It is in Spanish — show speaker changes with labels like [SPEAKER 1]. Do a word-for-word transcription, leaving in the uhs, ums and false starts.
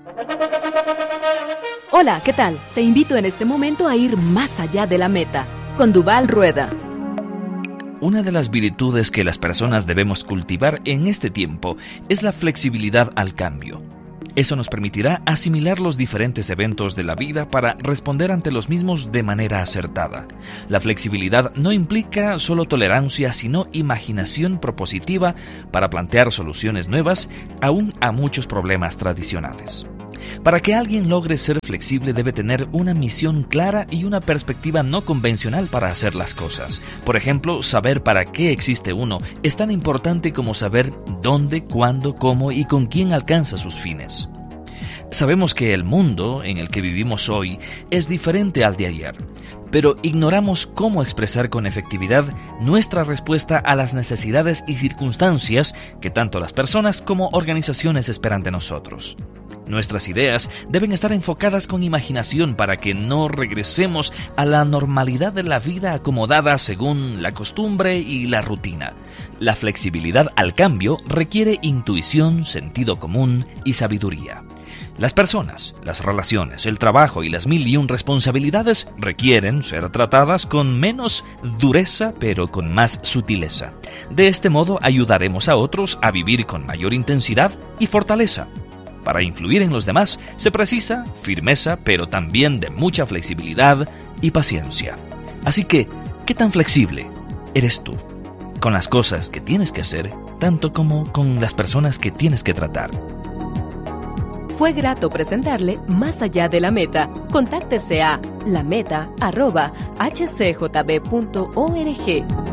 [SPEAKER 1] Hola, ¿qué tal? Te invito en este momento a ir más allá de la meta, con Duvall Rueda.
[SPEAKER 2] Una de las virtudes que las personas debemos cultivar en este tiempo es la flexibilidad al cambio. Eso nos permitirá asimilar los diferentes eventos de la vida para responder ante los mismos de manera acertada. La flexibilidad no implica solo tolerancia, sino imaginación propositiva para plantear soluciones nuevas aún a muchos problemas tradicionales. Para que alguien logre ser flexible debe tener una misión clara y una perspectiva no convencional para hacer las cosas. Por ejemplo, saber para qué existe uno es tan importante como saber dónde, cuándo, cómo y con quién alcanza sus fines. Sabemos que el mundo en el que vivimos hoy es diferente al de ayer, pero ignoramos cómo expresar con efectividad nuestra respuesta a las necesidades y circunstancias que tanto las personas como organizaciones esperan de nosotros. Nuestras ideas deben estar enfocadas con imaginación para que no regresemos a la normalidad de la vida acomodada según la costumbre y la rutina. La flexibilidad al cambio requiere intuición, sentido común y sabiduría. Las personas, las relaciones, el trabajo y las mil y un responsabilidades requieren ser tratadas con menos dureza pero con más sutileza. De este modo ayudaremos a otros a vivir con mayor intensidad y fortaleza. Para influir en los demás se precisa firmeza, pero también de mucha flexibilidad y paciencia. Así que, ¿qué tan flexible eres tú? Con las cosas que tienes que hacer, tanto como con las personas que tienes que tratar.
[SPEAKER 1] Fue grato presentarle Más allá de la meta. Contáctese a lameta arroba h c j b punto org.